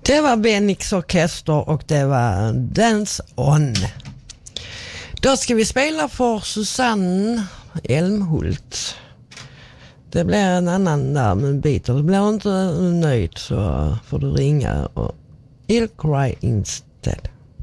Det var Benix Orkester och det var Dance On. Då ska vi spela för Susanne Elmhult. Det blir en annan där med en bit. Och blir inte nöjd så får du ringa och I'll cry instead.